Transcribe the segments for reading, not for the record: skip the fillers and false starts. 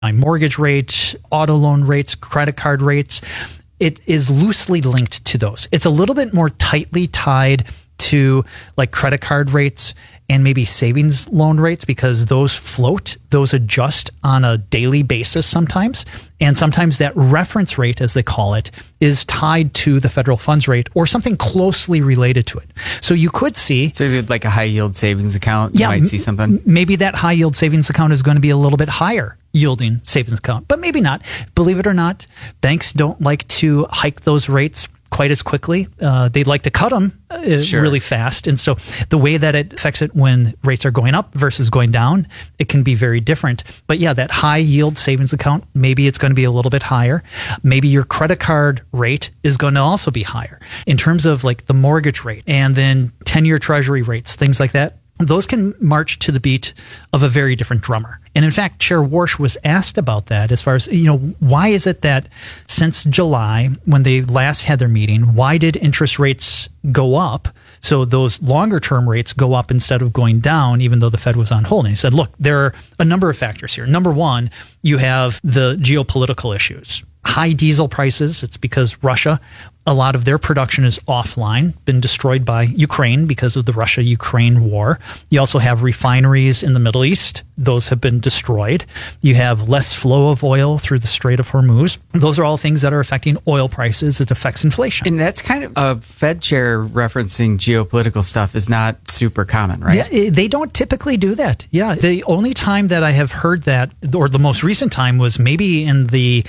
mortgage rate, auto loan rates, credit card rates. It is loosely linked to those. It's a little bit more tightly tied to like credit card rates and maybe savings loan rates because those float, those adjust on a daily basis sometimes. And sometimes that reference rate, as they call it, is tied to the federal funds rate or something closely related to it. So you could see... So if you had like a high yield savings account, you might see something. Maybe that high yield savings account is going to be a little bit higher yielding savings account, but maybe not. Believe it or not, banks don't like to hike those rates quite as quickly. They'd like to cut them really fast. And so the way that it affects it when rates are going up versus going down, it can be very different. But yeah, that high yield savings account, maybe it's going to be a little bit higher. Maybe your credit card rate is going to also be higher in terms of like the mortgage rate and then 10-year treasury rates, things like that. Those can march to the beat of a very different drummer. And in fact, Chair Warsh was asked about that as far as, why is it that since July, when they last had their meeting, why did interest rates go up? So those longer term rates go up instead of going down, even though the Fed was on hold. And he said, look, there are a number of factors here. Number one, you have the geopolitical issues. High diesel prices. It's because Russia, a lot of their production is offline, been destroyed by Ukraine because of the Russia-Ukraine war. You also have refineries in the Middle East. Those have been destroyed. You have less flow of oil through the Strait of Hormuz. Those are all things that are affecting oil prices. It affects inflation. And that's kind of a Fed chair referencing geopolitical stuff is not super common, right? Yeah, they don't typically do that. Yeah. The only time that I have heard that, or the most recent time, was maybe in the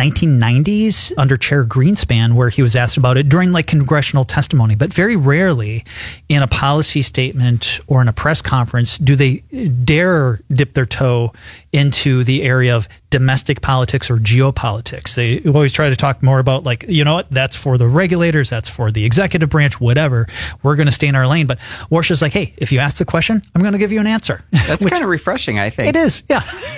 1990s under Chair Greenspan, where he was asked about it during like congressional testimony. But very rarely in a policy statement or in a press conference do they dare dip their toe into the area of domestic politics or geopolitics. They always try to talk more about like, you know what, that's for the regulators, that's for the executive branch, whatever. We're going to stay in our lane. But Warsh is like, hey, if you ask the question, I'm going to give you an answer. That's kind of refreshing, I think. It is, yeah.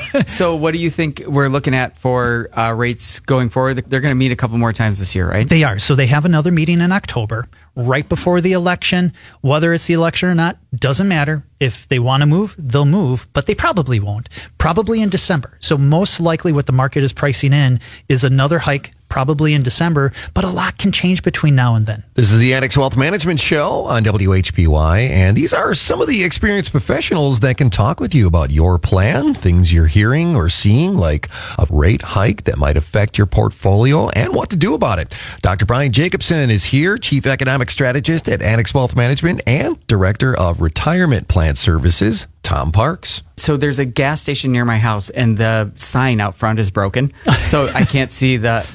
So what do you think we're looking at for rates going forward? They're going to meet a couple more times this year, right? They are. So they have another meeting in October, right before the election. Whether it's the election or not, doesn't matter. If they want to move, they'll move, but they probably won't. Probably in December. So most likely what the market is pricing in is another hike, probably in December, but a lot can change between now and then. This is the Annex Wealth Management Show on WHPY, and these are some of the experienced professionals that can talk with you about your plan, things you're hearing or seeing, like a rate hike that might affect your portfolio, and what to do about it. Dr. Brian Jacobson is here, Chief Economic Strategist at Annex Wealth Management and Director of Retirement Plan Services, Tom Parks. So there's a gas station near my house, and the sign out front is broken, so I can't see the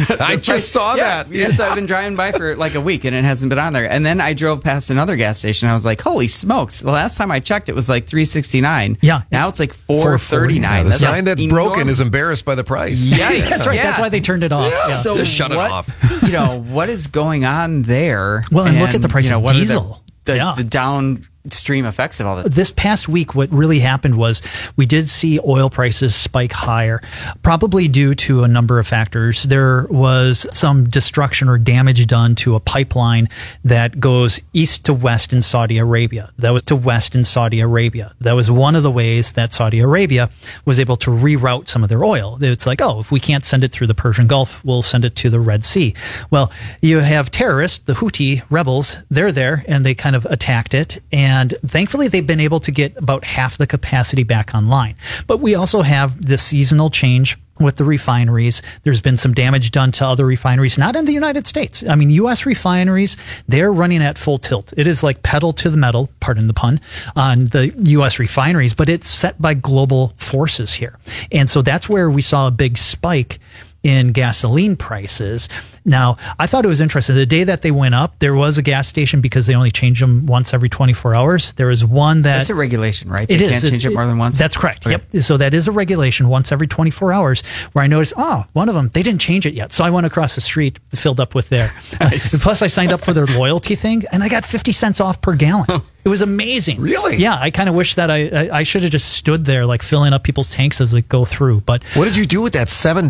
I just saw that. Yes, I've been driving by for like a week, and it hasn't been on there. And then I drove past another gas station. I was like, holy smokes. The last time I checked, it was like $3.69. Yeah. Now it's like $4.39. Yeah, the sign that's broken is embarrassed by the price. Yikes. That's right. Yeah. That's why they turned it off. Yeah. So just shut it off. What is going on there? Well, and look at the price of diesel. The downstream effects of all that. This past week, what really happened was we did see oil prices spike higher, probably due to a number of factors. There was some destruction or damage done to a pipeline that goes east to west in Saudi Arabia. That was to west in Saudi Arabia. That was one of the ways that Saudi Arabia was able to reroute some of their oil. It's like, if we can't send it through the Persian Gulf, we'll send it to the Red Sea. Well, you have terrorists, the Houthi rebels, they're there, and they kind of attacked it. And thankfully, they've been able to get about half the capacity back online. But we also have the seasonal change with the refineries. There's been some damage done to other refineries, not in the United States. I mean, U.S. refineries, they're running at full tilt. It is like pedal to the metal, pardon the pun, on the U.S. refineries, but it's set by global forces here. And so that's where we saw a big spike in gasoline prices. Now, I thought it was interesting. The day that they went up, there was a gas station, because they only change them once every 24 hours. There was one that's a regulation, right? They can't change it more than once? That's correct. Okay. Yep. So that is a regulation, once every 24 hours, where I noticed, one of them, they didn't change it yet. So I went across the street, filled up with their. Nice. Plus, I signed up for their loyalty thing, and I got 50 cents off per gallon. It was amazing. Really? Yeah, I kind of wish that I should have just stood there like filling up people's tanks as they go through. But What did you do with that $7?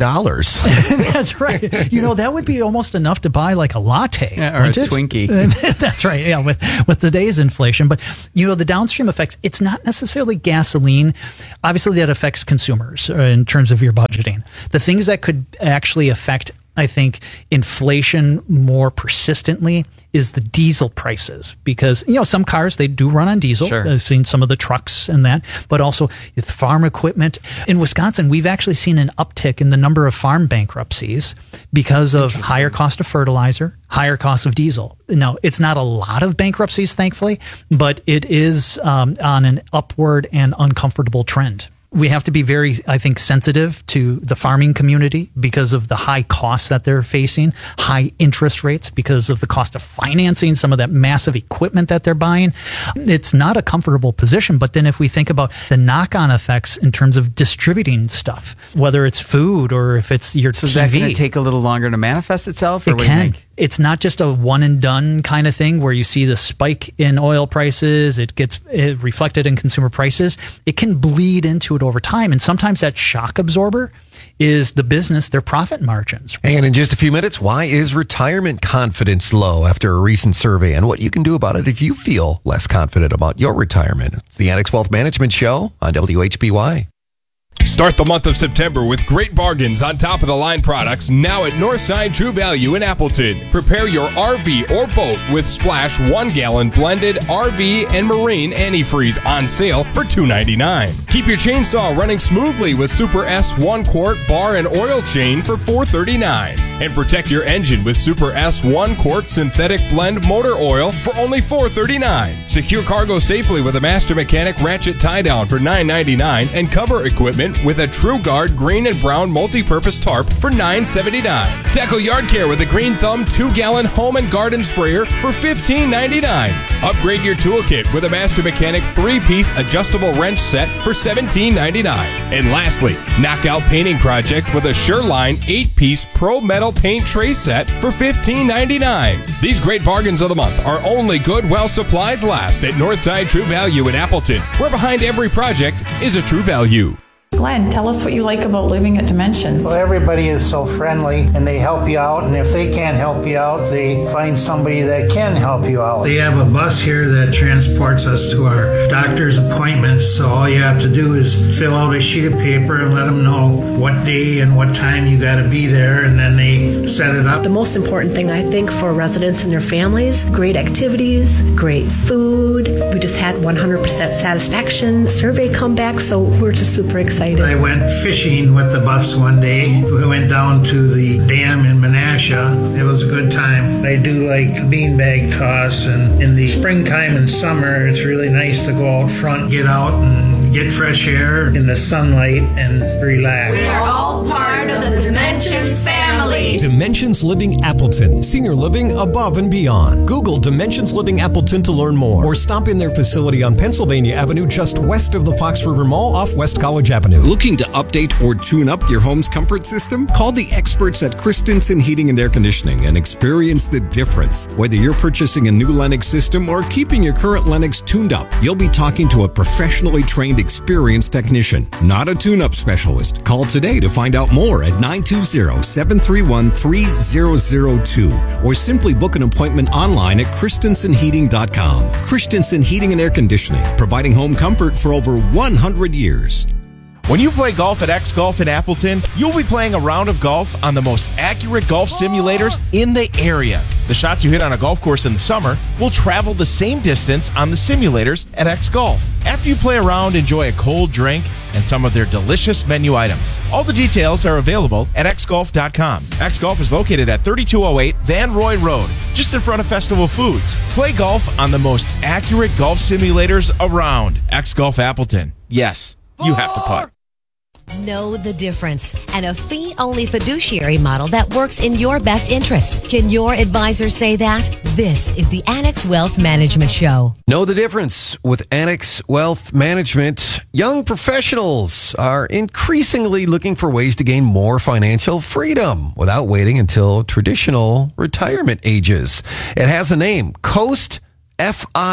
that's right. That would be almost enough to buy like a latte. Yeah, or a wouldn't it? Twinkie. That's right. Yeah, with today's inflation. But, the downstream effects, it's not necessarily gasoline. Obviously, that affects consumers in terms of your budgeting. The things that could actually affect, I think, inflation more persistently is the diesel prices, because some cars, they do run on diesel. Sure. I've seen some of the trucks and that, but also farm equipment. In Wisconsin, we've actually seen an uptick in the number of farm bankruptcies because of higher cost of fertilizer, higher cost of diesel. Now, it's not a lot of bankruptcies, thankfully, but it is on an upward and uncomfortable trend. We have to be very, I think, sensitive to the farming community because of the high costs that they're facing, high interest rates because of the cost of financing some of that massive equipment that they're buying. It's not a comfortable position. But then if we think about the knock-on effects in terms of distributing stuff, whether it's food or if it's your TV. Is that going to take a little longer to manifest itself? Or It what do you can. think? It's not just a one and done kind of thing where you see the spike in oil prices, it gets reflected in consumer prices. It can bleed into it over time. And sometimes that shock absorber is the business, their profit margins. And in just a few minutes, why is retirement confidence low after a recent survey, and what you can do about it if you feel less confident about your retirement. It's the Annex Wealth Management Show on WHBY. Start the month of September with great bargains on top-of-the-line products now at Northside True Value in Appleton. Prepare your RV or boat with Splash 1-gallon blended RV and marine antifreeze on sale for $2.99. Keep your chainsaw running smoothly with Super S 1-quart bar and oil chain for $4.39. And protect your engine with Super S 1-quart synthetic blend motor oil for only $4.39. Secure cargo safely with a Master Mechanic ratchet tie-down for $9.99 and cover equipment with a True Guard green and brown multi-purpose tarp for $9.79. Tackle yard care with a Green Thumb 2-gallon home and garden sprayer for $15.99. Upgrade your toolkit with a Master Mechanic 3-piece adjustable wrench set for $17.99. And lastly, knockout painting project with a Sureline 8-piece Pro Metal paint tray set for $15.99. These great bargains of the month are only good while supplies last at Northside True Value in Appleton, where behind every project is a True Value. Glenn, tell us what you like about living at Dimensions. Well, everybody is so friendly and they help you out, and if they can't help you out, they find somebody that can help you out. They have a bus here that transports us to our doctor's appointments, so all you have to do is fill out a sheet of paper and let them know what day and what time you got to be there, and then they set it up. The most important thing, I think, for residents and their families, great activities, great food. We just had 100% satisfaction survey come back, so we're just super excited. I went fishing with the bus one day. We went down to the dam in Menasha. It was a good time. I do like beanbag toss, and in the springtime and summer, it's really nice to go out front, get out and get fresh air in the sunlight and relax. We're all part of the Dimensions family. Dimensions Living Appleton, senior living above and beyond. Google Dimensions Living Appleton to learn more, or stop in their facility on Pennsylvania Avenue just west of the Fox River Mall off West College Avenue. Looking to update or tune up your home's comfort system? Call the experts at Christensen Heating and Air Conditioning and experience the difference. Whether you're purchasing a new Lennox system or keeping your current Lennox tuned up, you'll be talking to a professionally trained, experienced technician, not a tune-up specialist. Call today to find out more at 920-731-3002 or simply book an appointment online at christensenheating.com. Christensen Heating and Air Conditioning, providing home comfort for over 100 years. When you play golf at X Golf in Appleton, you'll be playing a round of golf on the most accurate golf simulators in the area. The shots you hit on a golf course in the summer will travel the same distance on the simulators at X Golf. After you play around, enjoy a cold drink and some of their delicious menu items. All the details are available at xgolf.com. X Golf is located at 3208 Van Roy Road, just in front of Festival Foods. Play golf on the most accurate golf simulators around. X Golf Appleton. Yes, you have to putt. Know the difference and a fee-only fiduciary model that works in your best interest. Can your advisor say that? This is the Annex Wealth Management Show. Know the difference with Annex Wealth Management. Young professionals are increasingly looking for ways to gain more financial freedom without waiting until traditional retirement ages. It has a name, Coast FI.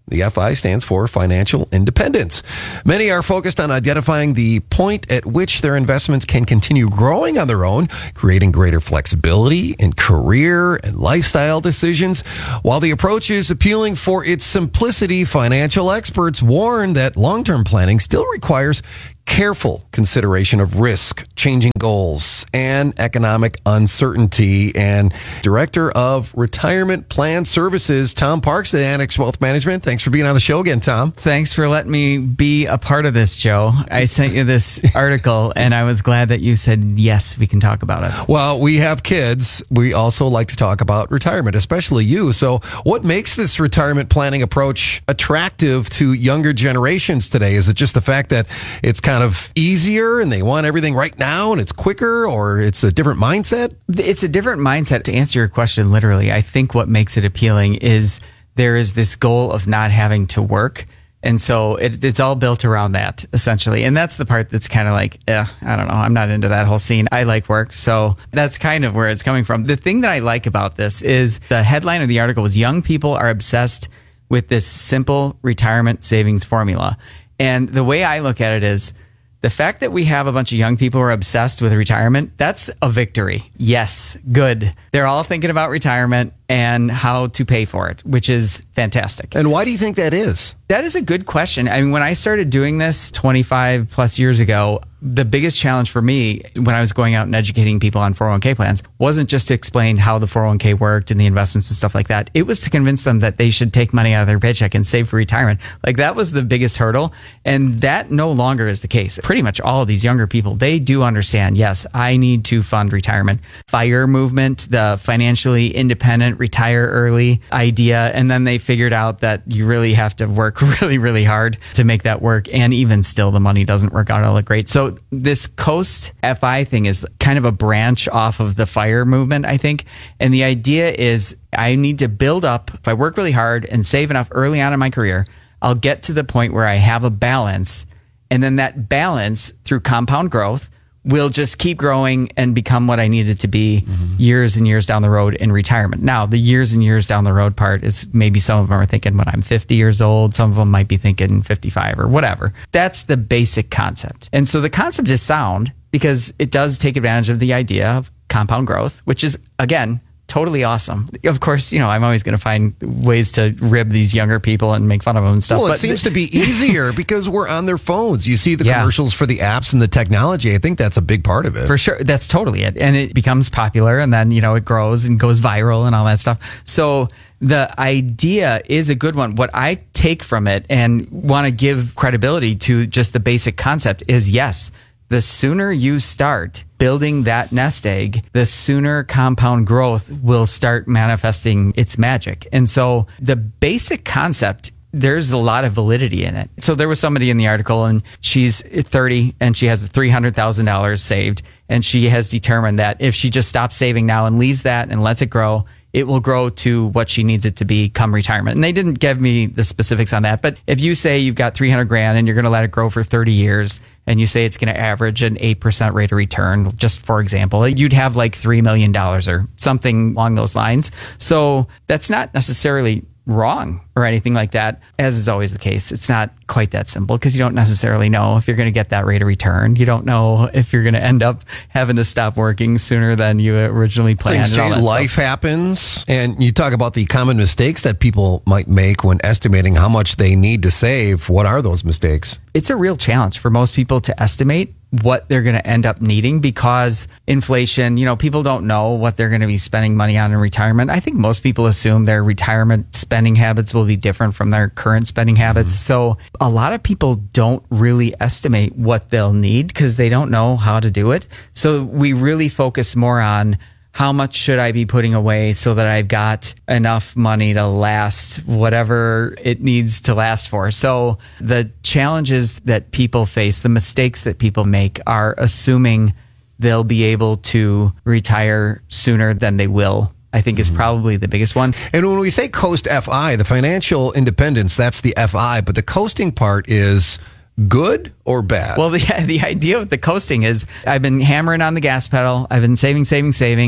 The FI stands for financial independence. Many are focused on identifying the point at which their investments can continue growing on their own, creating greater flexibility in career and lifestyle decisions. While the approach is appealing for its simplicity, financial experts warn that long-term planning still requires careful consideration of risk, changing goals, and economic uncertainty. And Director of Retirement Plan Services, Tom Parks at Annex Wealth Management. Thanks for being on the show again, Tom. Thanks for letting me be a part of this, Joe. I sent you this article, and I was glad that you said, yes, we can talk about it. Well, we have kids. We also like to talk about retirement, especially you. So what makes this retirement planning approach attractive to younger generations today? Is it just the fact that it's kind of easier and they want everything right now and it's quicker, or it's a different mindset? It's a different mindset. To answer your question literally, I think what makes it appealing is there is this goal of not having to work. And so it's all built around that, essentially. And that's the part that's kind of like, I don't know. I'm not into that whole scene. I like work. So that's kind of where it's coming from. The thing that I like about this is the headline of the article was young people are obsessed with this simple retirement savings formula. And the way I look at it is the fact that we have a bunch of young people who are obsessed with retirement, that's a victory. Yes, good. They're all thinking about retirement and how to pay for it, which is fantastic. And why do you think that is? That is a good question. I mean, when I started doing this 25 plus years ago, the biggest challenge for me when I was going out and educating people on 401k plans wasn't just to explain how the 401k worked and the investments and stuff like that. It was to convince them that they should take money out of their paycheck and save for retirement. Like, that was the biggest hurdle. And that no longer is the case. Pretty much all of these younger people, they do understand, yes, I need to fund retirement. FIRE movement, the financially independent, retire early idea. And then they figured out that you really have to work really, really hard to make that work. And even still, the money doesn't work out all that great. So this Coast FI thing is kind of a branch off of the FIRE movement, I think. And the idea is I need to build up. If I work really hard and save enough early on in my career, I'll get to the point where I have a balance. And then that balance through compound growth will just keep growing and become what I need it to be years and years down the road in retirement. Now, the years and years down the road part is maybe some of them are thinking when I'm 50 years old. Some of them might be thinking 55 or whatever. That's the basic concept. And so the concept is sound because it does take advantage of the idea of compound growth, which is, again, totally awesome. Of course, I'm always going to find ways to rib these younger people and make fun of them and stuff. Well, it seems to be easier because we're on their phones. You see the commercials for the apps and the technology. I think that's a big part of it. For sure. That's totally it. And it becomes popular and then, it grows and goes viral and all that stuff. So the idea is a good one. What I take from it and want to give credibility to just the basic concept is, yes, the sooner you start building that nest egg, the sooner compound growth will start manifesting its magic. And so the basic concept, there's a lot of validity in it. So there was somebody in the article and she's 30 and she has $300,000 saved. And she has determined that if she just stops saving now and leaves that and lets it grow, it will grow to what she needs it to be come retirement. And they didn't give me the specifics on that. But if you say you've got $300,000 and you're going to let it grow for 30 years and you say it's going to average an 8% rate of return, just for example, you'd have like $3 million or something along those lines. So that's not necessarily wrong or anything like that. As is always the case, it's not quite that simple because you don't necessarily know if you're going to get that rate of return. You don't know if you're going to end up having to stop working sooner than you originally planned. Things change, life happens, and you talk about the common mistakes that people might make when estimating how much they need to save. What are those mistakes? It's a real challenge for most people to estimate what they're going to end up needing because inflation, people don't know what they're going to be spending money on in retirement. I think most people assume their retirement spending habits will be different from their current spending habits. So a lot of people don't really estimate what they'll need because they don't know how to do it. So we really focus more on how much should I be putting away so that I've got enough money to last whatever it needs to last for. So the challenges that people face, the mistakes that people make are assuming they'll be able to retire sooner than they will, I think is probably the biggest one. And when we say Coast FI, the financial independence, that's the FI, but the coasting part is good or bad? Well, the idea with the coasting is I've been hammering on the gas pedal. I've been saving.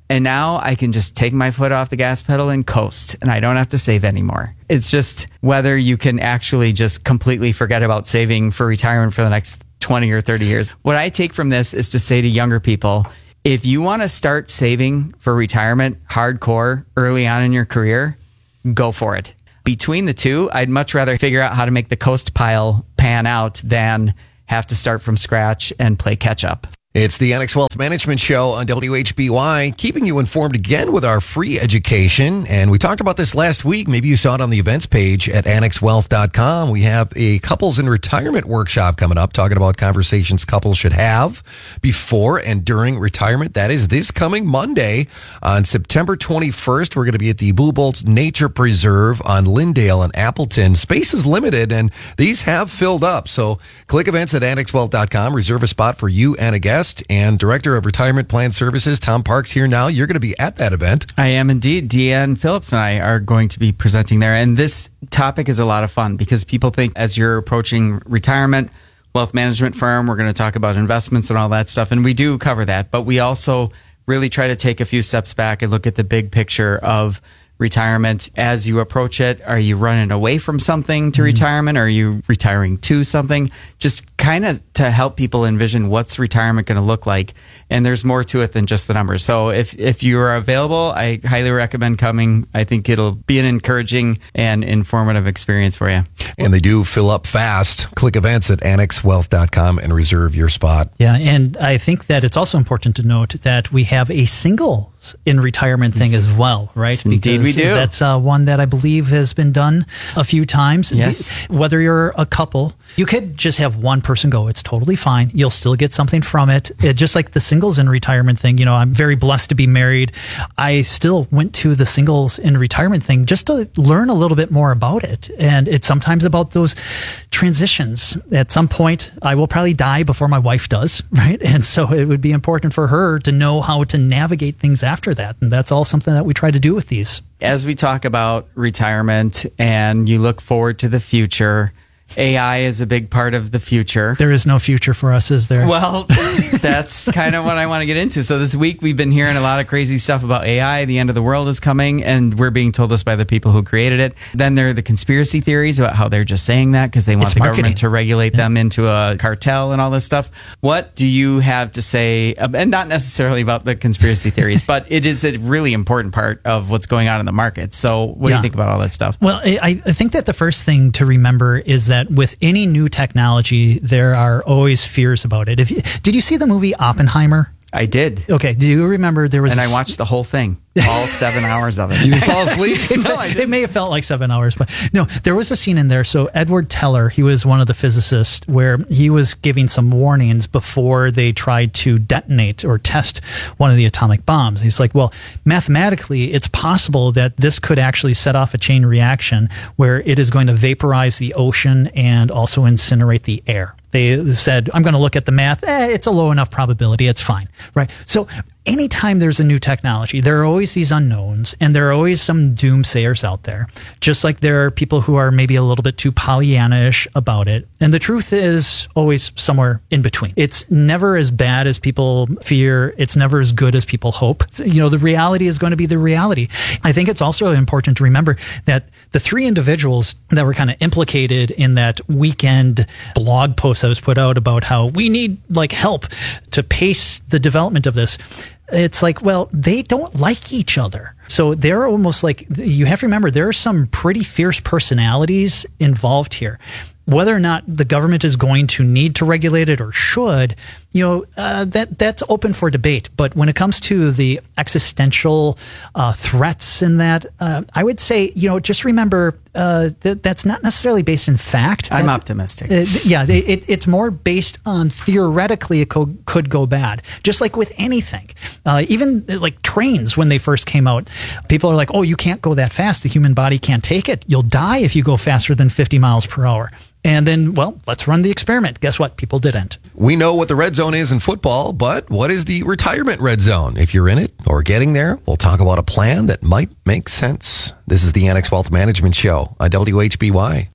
And now I can just take my foot off the gas pedal and coast, and I don't have to save anymore. It's just whether you can actually just completely forget about saving for retirement for the next 20 or 30 years. What I take from this is to say to younger people, if you want to start saving for retirement hardcore early on in your career, go for it. Between the two, I'd much rather figure out how to make the coast pile pan out than have to start from scratch and play catch up. It's the Annex Wealth Management Show on WHBY, keeping you informed again with our free education. And we talked about this last week. Maybe you saw it on the events page at annexwealth.com. We have a couples in retirement workshop coming up, talking about conversations couples should have before and during retirement. That is this coming Monday on September 21st. We're going to be at the Blue Bolts Nature Preserve on Lyndale and Appleton. Space is limited, and these have filled up. So click events at annexwealth.com. Reserve a spot for you and a guest. And Director of Retirement Plan Services, Tom Parks, here now. You're going to be at that event. I am indeed. Deanne Phillips and I are going to be presenting there. And this topic is a lot of fun because people think as you're approaching retirement, wealth management firm, we're going to talk about investments and all that stuff. And we do cover that. But we also really try to take a few steps back and look at the big picture of retirement as you approach it. Are you running away from something to retirement? Are you retiring to something? Just kind of to help people envision what's retirement going to look like. And there's more to it than just the numbers. So if you are available, I highly recommend coming. I think it'll be an encouraging and informative experience for you. And they do fill up fast. Click events at annexwealth.com and reserve your spot. Yeah, and I think that it's also important to note that we have a singles in retirement thing as well, right? Yes, indeed we do. That's one that I believe has been done a few times. Yes. Whether you're a couple, you could just have one person go. It's totally fine. You'll still get something from it. Just like the singles in retirement thing. You know, I'm very blessed to be married. I still went to the singles in retirement thing just to learn a little bit more about it. And it's sometimes about those transitions. At some point, I will probably die before my wife does, right? And so it would be important for her to know how to navigate things after that. And that's all something that we try to do with these. As we talk about retirement and you look forward to the future, AI is a big part of the future. There is no future for us, is there? Well, that's kind of what I want to get into. So this week we've been hearing a lot of crazy stuff about AI. The end of the world is coming, and we're being told this by the people who created it. Then there are the conspiracy theories about how they're just saying that because they want the government to regulate them into a cartel and all this stuff. What do you have to say, and not necessarily about the conspiracy theories, but it is a really important part of what's going on in the market. So what do you think about all that stuff? Well, I think that the first thing to remember is that with any new technology, there are always fears about it. Did you see the movie Oppenheimer? I did. Okay. Do you remember there was... And I watched the whole thing. All 7 hours of it. You fall asleep? It may have felt like 7 hours, but no, there was a scene in there. So Edward Teller, he was one of the physicists, where he was giving some warnings before they tried to detonate or test one of the atomic bombs. He's like, well, mathematically, it's possible that this could actually set off a chain reaction where it is going to vaporize the ocean and also incinerate the air. They said, I'm going to look at the math. It's a low enough probability. It's fine, right? So anytime there's a new technology, there are always these unknowns, and there are always some doomsayers out there, just like there are people who are maybe a little bit too Pollyanna-ish about it. And the truth is always somewhere in between. It's never as bad as people fear. It's never as good as people hope. You know, the reality is going to be the reality. I think it's also important to remember that the three individuals that were kind of implicated in that weekend blog post that was put out about how we need like help to pace the development of this, it's like, well, they don't like each other. So they're almost like, you have to remember, there are some pretty fierce personalities involved here. Whether or not the government is going to need to regulate it or should, you know, that's open for debate. But when it comes to the existential threats in that, I would say, you know, just remember that's not necessarily based in fact. I'm optimistic. It's more based on theoretically it could go bad. Just like with anything. Even like trains, when they first came out, people are like, oh, you can't go that fast. The human body can't take it. You'll die if you go faster than 50 miles per hour. And then, well, let's run the experiment. Guess what? People didn't. We know what the red zone is in football, but what is the retirement red zone? If you're in it or getting there, we'll talk about a plan that might make sense. This is the Annex Wealth Management Show on WHBY.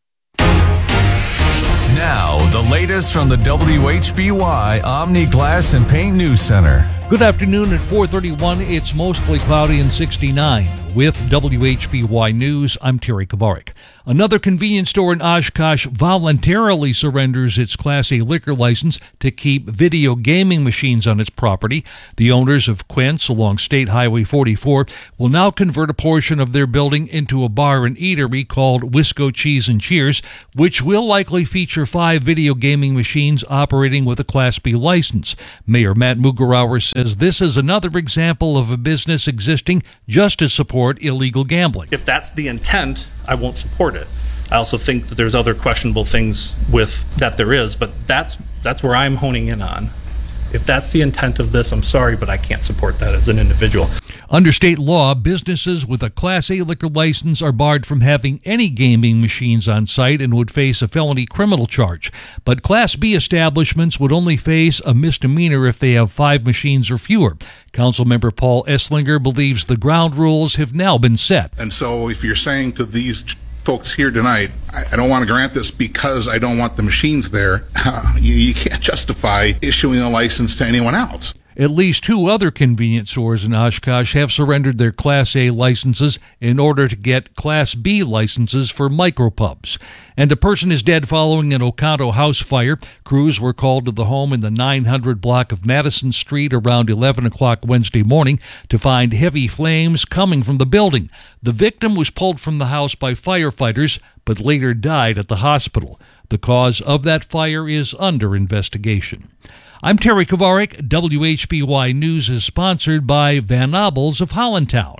Now, the latest from the WHBY Omni Glass and Paint News Center. Good afternoon. At 4:31, it's mostly cloudy and 69. With WHBY News, I'm Terry Kavarik. Another convenience store in Oshkosh voluntarily surrenders its Class A liquor license to keep video gaming machines on its property. The owners of Quince along State Highway 44 will now convert a portion of their building into a bar and eatery called Wisco Cheese and Cheers, which will likely feature 5 video gaming machines operating with a Class B license. Mayor Matt Mugarauer says this is another example of a business existing just to support illegal gambling. If that's the intent, I won't support it. I also think that there's other questionable things with that there is, but that's where I'm honing in on. If that's the intent of this, I'm sorry, but I can't support that as an individual. Under state law, businesses with a Class A liquor license are barred from having any gaming machines on site and would face a felony criminal charge. But Class B establishments would only face a misdemeanor if they have 5 machines or fewer. Councilmember Paul Esslinger believes the ground rules have now been set. And so if you're saying to these folks here tonight, I don't want to grant this because I don't want the machines there, you can't justify issuing a license to anyone else. At least 2 other convenience stores in Oshkosh have surrendered their Class A licenses in order to get Class B licenses for micropubs. And a person is dead following an Oconto house fire. Crews were called to the home in the 900 block of Madison Street around 11 o'clock Wednesday morning to find heavy flames coming from the building. The victim was pulled from the house by firefighters, but later died at the hospital. The cause of that fire is under investigation. I'm Terry Kavarik. WHBY News is sponsored by Van Nobels of Hollandtown.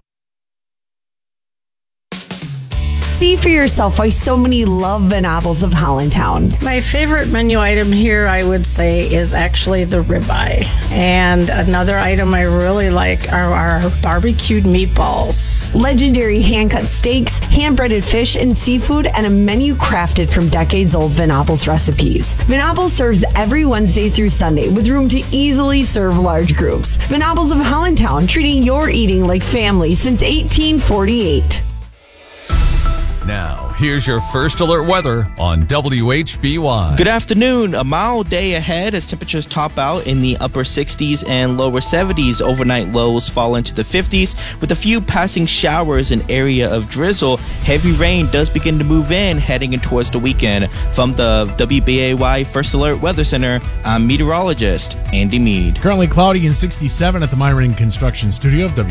See for yourself why so many love Van Nobels of Hollandtown. My favorite menu item here, I would say, is actually the ribeye. And another item I really like are our barbecued meatballs. Legendary hand-cut steaks, hand-breaded fish and seafood, and a menu crafted from decades-old Van Nobels recipes. Van Nobels serves every Wednesday through Sunday with room to easily serve large groups. Van Nobels of Hollandtown, treating your eating like family since 1848. Now, here's your first alert weather on WHBY. Good afternoon. A mild day ahead as temperatures top out in the upper 60s and lower 70s. Overnight lows fall into the 50s with a few passing showers and area of drizzle. Heavy rain does begin to move in heading in towards the weekend. From the WBAY First Alert Weather Center, I'm meteorologist Andy Mead. Currently cloudy and 67 at the Myron Construction Studio of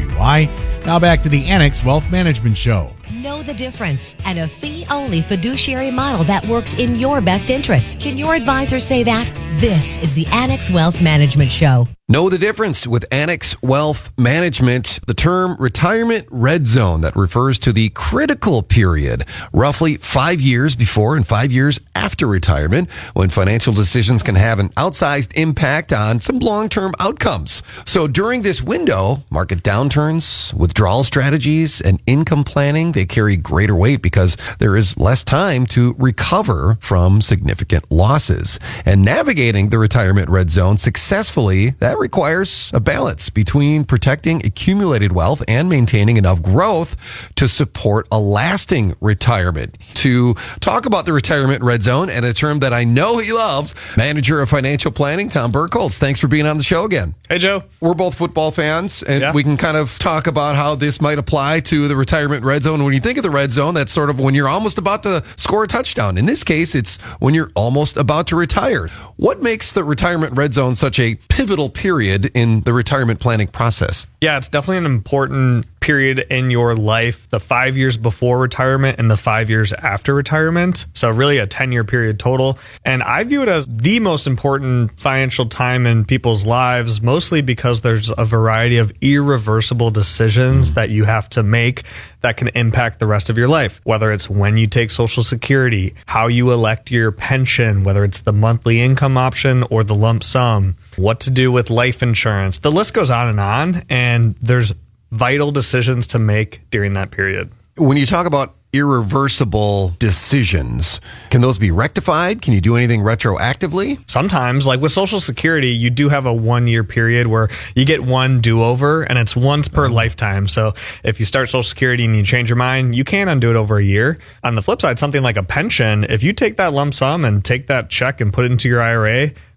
WHBY. Now back to the Annex Wealth Management Show. Know the difference and a fee-only fiduciary model that works in your best interest. Can your advisor say that? This is the Annex Wealth Management Show. Know the difference with Annex Wealth Management. The term retirement red zone that refers to the critical period, roughly 5 years before and 5 years after retirement, when financial decisions can have an outsized impact on some long-term outcomes. So during this window, market downturns, withdrawal strategies, and income planning, they carry greater weight because there is less time to recover from significant losses. And navigating the retirement red zone successfully, that requires a balance between protecting accumulated wealth and maintaining enough growth to support a lasting retirement. To talk about the retirement red zone and a term that I know he loves, manager of financial planning, Tom Burkholz. Thanks for being on the show again. Hey, Joe. We're both football fans, and we can kind of talk about how this might apply to the retirement red zone. When you think of the red zone, that's sort of when you're almost about to score a touchdown. In this case, it's when you're almost about to retire. What makes the retirement red zone such a pivotal period in the retirement planning process? Yeah, it's definitely an important period in your life, the 5 years before retirement and the 5 years after retirement. So really a 10-year period total. And I view it as the most important financial time in people's lives, mostly because there's a variety of irreversible decisions that you have to make that can impact the rest of your life, whether it's when you take Social Security, how you elect your pension, whether it's the monthly income option or the lump sum, what to do with life insurance. The list goes on, and there's vital decisions to make during that period. When you talk about irreversible decisions, can those be rectified? Can you do anything retroactively? Sometimes, like with Social Security, you do have a 1 year period where you get one do-over, and it's once per lifetime. So if you start Social Security and you change your mind, you can undo it over a year. On the flip side, something like a pension, if you take that lump sum and take that check and put it into your IRA,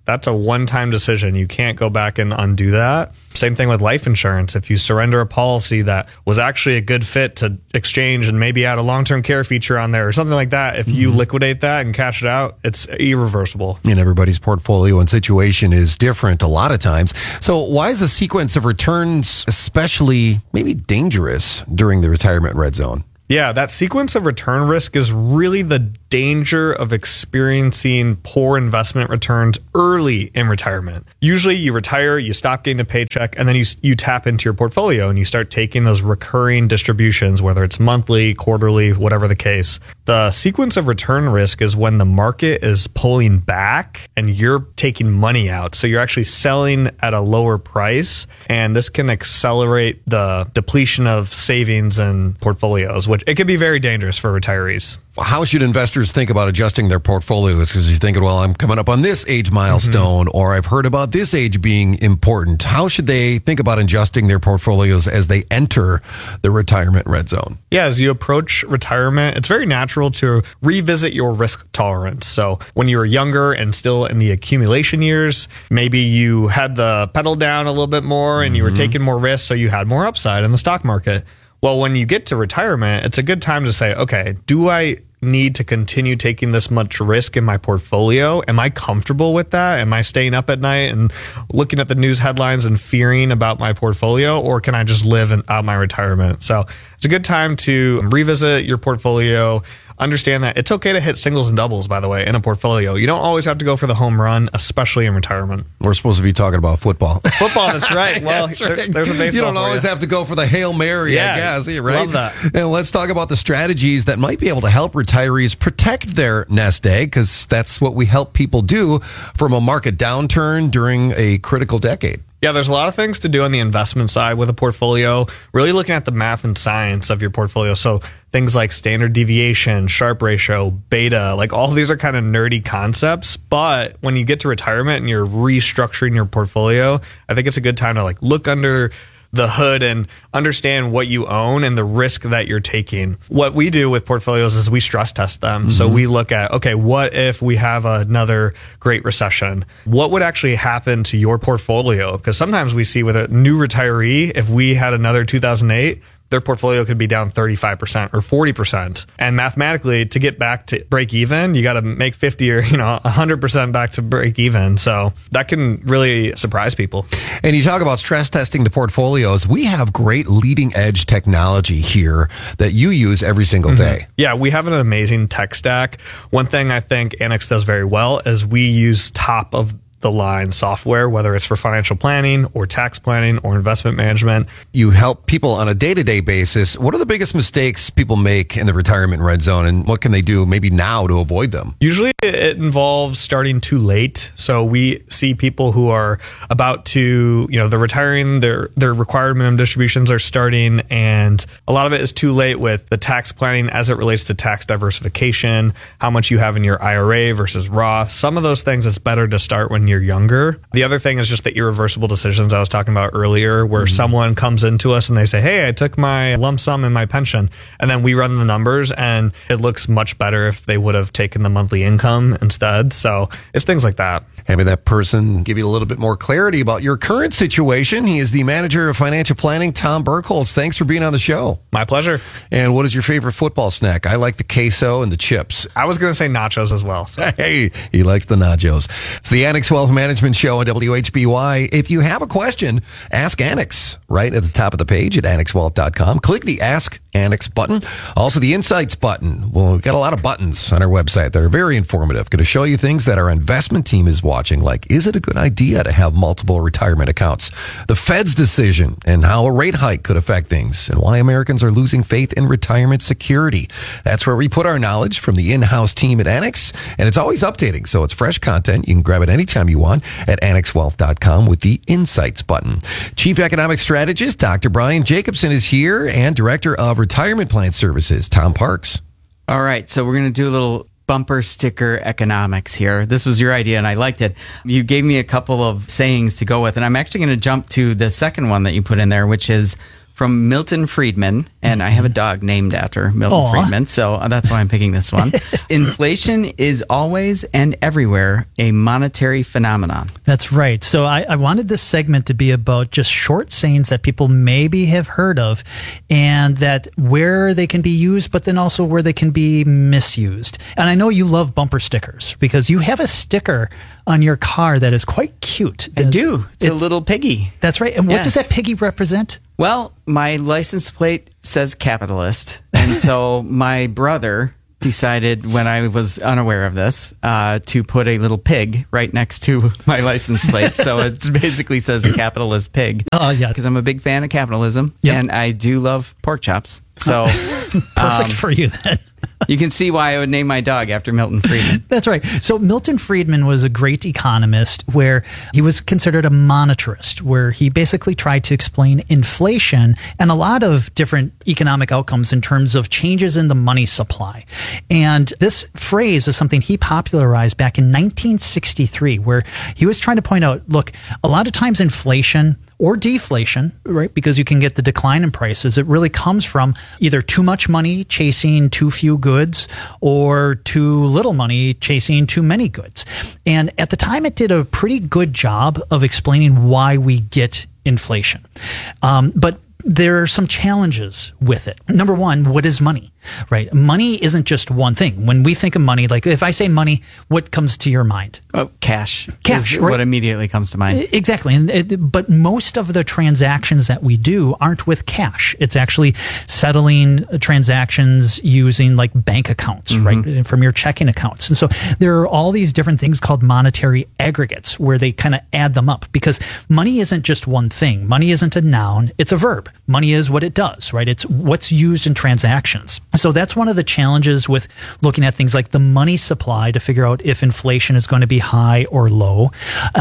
that's a one-time decision. You can't go back and undo that. Same thing with life insurance. If you surrender a policy that was actually a good fit to exchange and maybe add a long-term care feature on there or something like that, if you liquidate that and cash it out, it's irreversible. And everybody's portfolio and situation is different a lot of times. So why is the sequence of returns especially maybe dangerous during the retirement red zone? Yeah, that sequence of return risk is really the danger of experiencing poor investment returns early in retirement. Usually you retire, you stop getting a paycheck, and then you tap into your portfolio and you start taking those recurring distributions, whether it's monthly, quarterly, whatever the case. The sequence of return risk is when the market is pulling back and you're taking money out. So you're actually selling at a lower price, and this can accelerate the depletion of savings and portfolios, which it can be very dangerous for retirees. How should investors think about adjusting their portfolios? Because you're thinking, well, I'm coming up on this age milestone, or I've heard about this age being important. How should they think about adjusting their portfolios as they enter the retirement red zone? Yeah, as you approach retirement, it's very natural to revisit your risk tolerance. So when you were younger and still in the accumulation years, maybe you had the pedal down a little bit more and you were taking more risks, so you had more upside in the stock market. Well, when you get to retirement, it's a good time to say, okay, do I need to continue taking this much risk in my portfolio? Am I comfortable with that? Am I staying up at night and looking at the news headlines and fearing about my portfolio? Or can I just live out my retirement? So it's a good time to revisit your portfolio. Understand that it's okay to hit singles and doubles, by the way, in a portfolio. You don't always have to go for the home run, especially in retirement. We're supposed to be talking about football. Football, that's right. Well, that's right. There's a baseball. You don't always have to go for the Hail Mary, I guess, right? Love that. And let's talk about the strategies that might be able to help retirees protect their nest egg, because that's what we help people do from a market downturn during a critical decade. Yeah, there's a lot of things to do on the investment side with a portfolio, really looking at the math and science of your portfolio. So things like standard deviation, Sharpe ratio, beta, like all of these are kind of nerdy concepts. But when you get to retirement and you're restructuring your portfolio, I think it's a good time to like look under the hood and understand what you own and the risk that you're taking. What we do with portfolios is we stress test them. So we look at, okay, what if we have another great recession? What would actually happen to your portfolio? Because sometimes we see with a new retiree, if we had another 2008, their portfolio could be down 35% or 40%. And mathematically, to get back to break even, you got to make 50 or 100% back to break even. So that can really surprise people. And you talk about stress testing the portfolios. We have great leading edge technology here that you use every single day. Yeah, we have an amazing tech stack. One thing I think Annex does very well is we use top of the line software, whether it's for financial planning or tax planning or investment management. You help people on a day-to-day basis. What are the biggest mistakes people make in the retirement red zone, and what can they do maybe now to avoid them? Usually it involves starting too late. So we see people who are about to, they're retiring, their required minimum distributions are starting, and a lot of it is too late with the tax planning as it relates to tax diversification, how much you have in your IRA versus Roth. Some of those things it's better to start when you're younger. The other thing is just the irreversible decisions I was talking about earlier, where someone comes into us and they say, hey, I took my lump sum in my pension, and then we run the numbers and it looks much better if they would have taken the monthly income instead. So it's things like that. Having that person give you a little bit more clarity about your current situation. He is the manager of financial planning, Tom Burkholz. Thanks for being on the show. My pleasure. And what is your favorite football snack? I like the queso and the chips. I was going to say nachos as well. So. Hey, he likes the nachos. It's the Annex Wealth Management Show on WHBY. If you have a question, ask Annex right at the top of the page at annexwealth.com. Click the Ask Annex button. Also the Insights button. Well, we've got a lot of buttons on our website that are very informative. Going to show you things that our investment team is watching, like is it a good idea to have multiple retirement accounts? The Fed's decision and how a rate hike could affect things, and why Americans are losing faith in retirement security. That's where we put our knowledge from the in-house team at Annex, and it's always updating, so it's fresh content. You can grab it anytime you want at annexwealth.com with the Insights button. Chief Economic Strategist Dr. Brian Jacobson is here, and Director of Retirement Plan Services, Tom Parks. All right, so we're going to do a little bumper sticker economics here. This was your idea, and I liked it. You gave me a couple of sayings to go with, and I'm actually going to jump to the second one that you put in there, which is from Milton Friedman, and I have a dog named after Milton Friedman, so that's why I'm picking this one. Inflation is always and everywhere a monetary phenomenon. That's right. So I wanted this segment to be about just short sayings that people maybe have heard of, and that where they can be used, but then also where they can be misused. And I know you love bumper stickers because you have a sticker on your car that is quite cute. I do. It's a little piggy. That's right. And what does that piggy represent? Well, my license plate says capitalist. And so my brother decided, when I was unaware of this, to put a little pig right next to my license plate. So it basically says capitalist pig. Oh, yeah. Because I'm a big fan of capitalism. Yep. And I do love pork chops. So perfect for you then. You can see why I would name my dog after Milton Friedman. That's right. So Milton Friedman was a great economist where he was considered a monetarist, where he basically tried to explain inflation and a lot of different economic outcomes in terms of changes in the money supply. And this phrase is something he popularized back in 1963, where he was trying to point out, look, a lot of times inflation or deflation, right? Because you can get the decline in prices. It really comes from either too much money chasing too few goods or too little money chasing too many goods. And at the time, it did a pretty good job of explaining why we get inflation. But there are some challenges with it. Number one, what is money? Right? Money isn't just one thing. When we think of money, like if I say money, what comes to your mind? Oh, cash. Cash, is right? What immediately comes to mind. Exactly. But most of the transactions that we do aren't with cash. It's actually settling transactions using like bank accounts, right? From your checking accounts. And so there are all these different things called monetary aggregates where they kind of add them up, because money isn't just one thing. Money isn't a noun. It's a verb. Money is what it does, right? It's what's used in transactions. So that's one of the challenges with looking at things like the money supply to figure out if inflation is going to be high or low.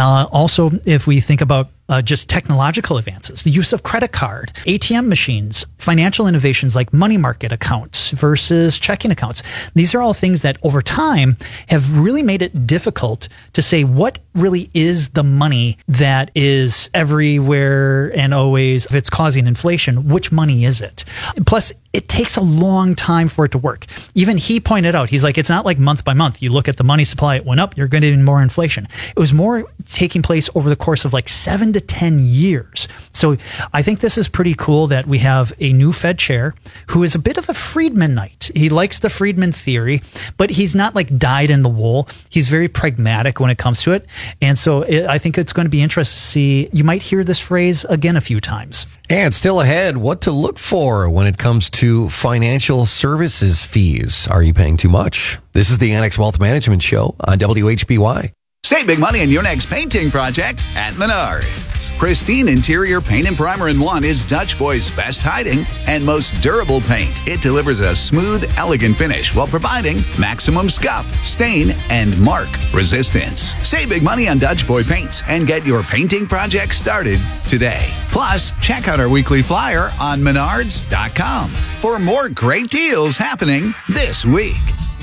Also, if we think about just technological advances, the use of credit card, ATM machines, financial innovations like money market accounts versus checking accounts. These are all things that over time have really made it difficult to say what really is the money that is everywhere and always. If it's causing inflation, which money is it? Plus, it takes a long time for it to work. Even he pointed out, he's like, it's not like month by month. You look at the money supply, it went up, you're going to get more inflation. It was more taking place over the course of like 7 to 10 years. So I think this is pretty cool that we have a new Fed chair who is a bit of a Friedmanite. He likes the Friedman theory, but he's not like dyed in the wool. He's very pragmatic when it comes to it. And so I think it's going to be interesting to see. You might hear this phrase again a few times. And still ahead, what to look for when it comes to financial services fees. Are you paying too much? This is the Annex Wealth Management Show on WHBY. Save big money on your next painting project at Menards. Pristine interior paint and primer in one is Dutch Boy's best hiding and most durable paint. It delivers a smooth, elegant finish while providing maximum scuff, stain, and mark resistance. Save big money on Dutch Boy paints and get your painting project started today. Plus, check out our weekly flyer on Menards.com for more great deals happening this week.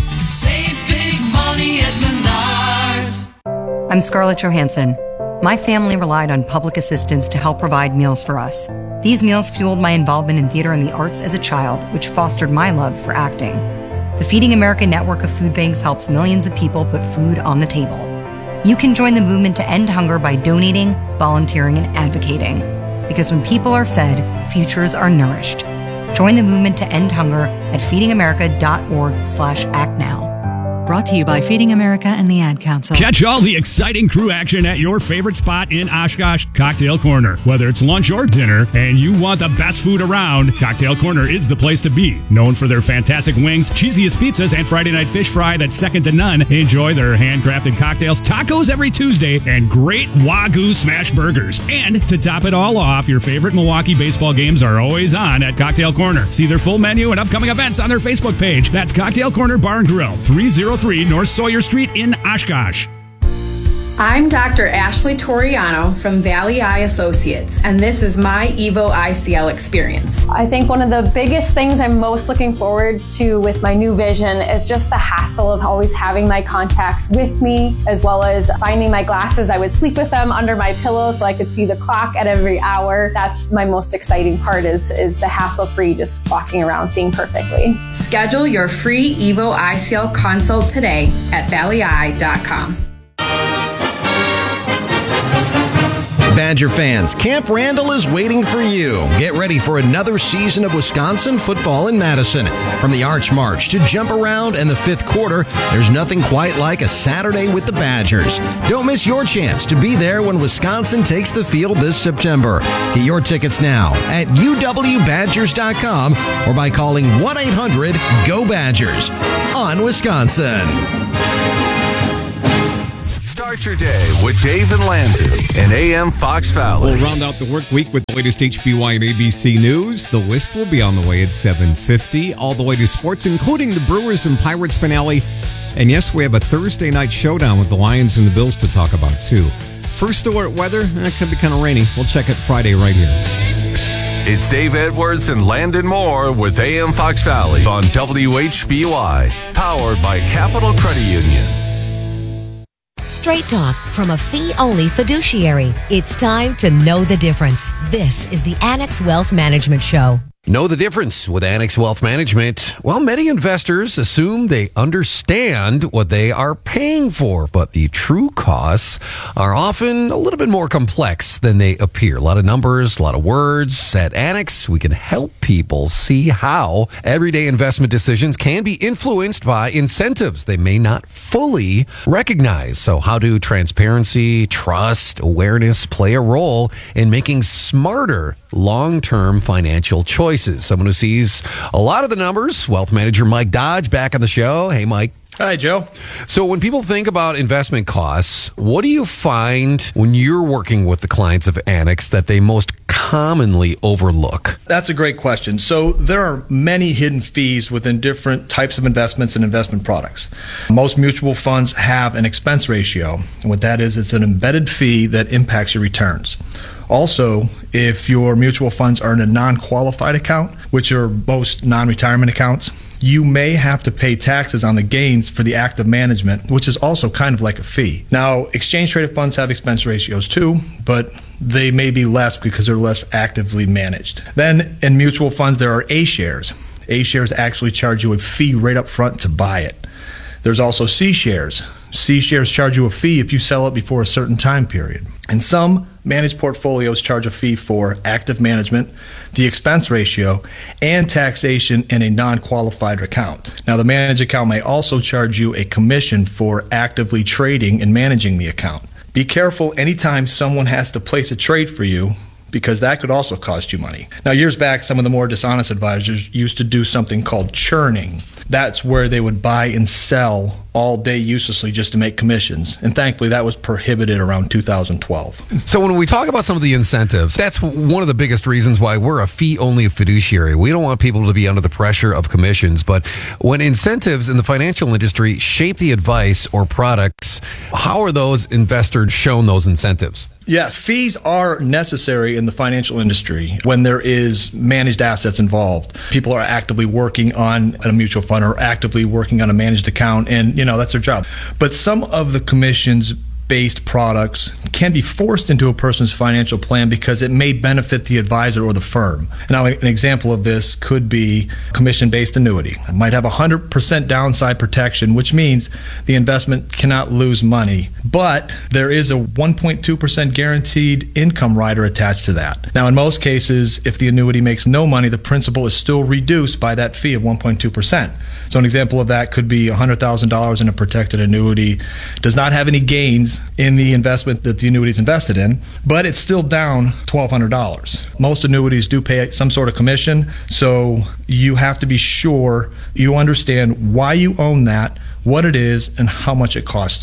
Save big money at Menards. I'm Scarlett Johansson. My family relied on public assistance to help provide meals for us. These meals fueled my involvement in theater and the arts as a child, which fostered my love for acting. The Feeding America network of food banks helps millions of people put food on the table. You can join the movement to end hunger by donating, volunteering, and advocating. Because when people are fed, futures are nourished. Join the movement to end hunger at feedingamerica.org/actnow. Brought to you by Feeding America and the Ad Council. Catch all the exciting crew action at your favorite spot in Oshkosh, Cocktail Corner. Whether it's lunch or dinner and you want the best food around, Cocktail Corner is the place to be. Known for their fantastic wings, cheesiest pizzas, and Friday night fish fry that's second to none. Enjoy their handcrafted cocktails, tacos every Tuesday, and great Wagyu smash burgers. And to top it all off, your favorite Milwaukee baseball games are always on at Cocktail Corner. See their full menu and upcoming events on their Facebook page. That's Cocktail Corner Bar and Grill, 303 North Sawyer Street in Oshkosh. I'm Dr. Ashley Toriano from Valley Eye Associates, and this is my EVO ICL experience. I think one of the biggest things I'm most looking forward to with my new vision is just the hassle of always having my contacts with me, as well as finding my glasses. I would sleep with them under my pillow so I could see the clock at every hour. That's my most exciting part is the hassle-free, just walking around seeing perfectly. Schedule your free EVO ICL consult today at valleyeye.com. Badger fans, Camp Randall is waiting for you. Get ready for another season of Wisconsin football in Madison. From the Arch March to Jump Around and the fifth quarter, there's nothing quite like a Saturday with the Badgers. Don't miss your chance to be there when Wisconsin takes the field this September. Get your tickets now at uwbadgers.com or by calling 1-800-GO-BADGERS on Wisconsin. Start your day with Dave and Landon and AM Fox Valley. We'll round out the work week with the latest HBY and ABC news. The list will be on the way at 7:50. All the way to sports, including the Brewers and Pirates finale. And yes, we have a Thursday night showdown with the Lions and the Bills to talk about, too. First alert weather, it could be kind of rainy. We'll check it Friday right here. It's Dave Edwards and Landon Moore with AM Fox Valley on WHBY, powered by Capital Credit Union. Straight talk from a fee-only fiduciary. It's time to know the difference. This is the Annex Wealth Management Show. Know the difference with Annex Wealth Management? Well, many investors assume they understand what they are paying for, but the true costs are often a little bit more complex than they appear. A lot of numbers, a lot of words. At Annex, we can help people see how everyday investment decisions can be influenced by incentives they may not fully recognize. So how do transparency, trust, awareness play a role in making smarter long-term financial choices? Someone who sees a lot of the numbers, wealth manager Mike Dodge, back on the show. Hey, Mike. Hi, Joe. So when people think about investment costs, what do you find when you're working with the clients of Annex that they most commonly overlook? That's a great question. So there are many hidden fees within different types of investments and investment products. Most mutual funds have an expense ratio. And what that is, it's an embedded fee that impacts your returns. Also, if your mutual funds are in a non-qualified account, which are most non-retirement accounts, you may have to pay taxes on the gains for the active management, which is also kind of like a fee. Now, exchange-traded funds have expense ratios too, but they may be less because they're less actively managed. Then, in mutual funds, there are A-shares. A-shares actually charge you a fee right up front to buy it. There's also C-shares. C-shares charge you a fee if you sell it before a certain time period. And some managed portfolios charge a fee for active management, the expense ratio, and taxation in a non-qualified account. Now, the managed account may also charge you a commission for actively trading and managing the account. Be careful anytime someone has to place a trade for you, because that could also cost you money. Now, years back, some of the more dishonest advisors used to do something called churning. That's where they would buy and sell all day uselessly just to make commissions. And thankfully, that was prohibited around 2012. So when we talk about some of the incentives, that's one of the biggest reasons why we're a fee-only fiduciary. We don't want people to be under the pressure of commissions. But when incentives in the financial industry shape the advice or products, how are those investors shown those incentives? Yes, fees are necessary in the financial industry when there is managed assets involved. People are actively working on a mutual fund or actively working on a managed account, and that's their job. But some of the commissions-based products can be forced into a person's financial plan because it may benefit the advisor or the firm. Now, an example of this could be commission-based annuity. It might have 100% downside protection, which means the investment cannot lose money, but there is a 1.2% guaranteed income rider attached to that. Now, in most cases, if the annuity makes no money, the principal is still reduced by that fee of 1.2%. So an example of that could be $100,000 in a protected annuity, does not have any gains in the investment that the annuity is invested in, but it's still down $1,200. Most annuities do pay some sort of commission, so you have to be sure you understand why you own that, what it is, and how much it costs you.